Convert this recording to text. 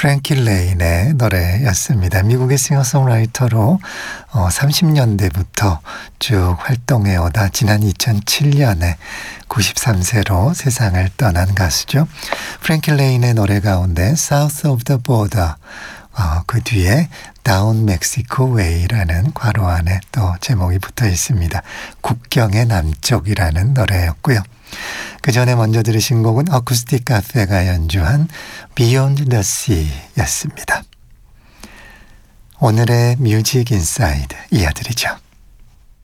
프랭키 레인의 노래였습니다. 미국의 싱어송라이터로 30년대부터 쭉 활동해 오다 지난 2007년에 93세로 세상을 떠난 가수죠. 프랭키 레인의 노래 가운데 South of the Border, 그 뒤에 Down Mexico Way라는 괄호 안에 또 제목이 붙어 있습니다. 국경의 남쪽이라는 노래였고요. 그 전에 먼저 들으신 곡은 어쿠스틱 카페가 연주한 Beyond the Sea였습니다. 오늘의 뮤직 인사이드 이어드리죠.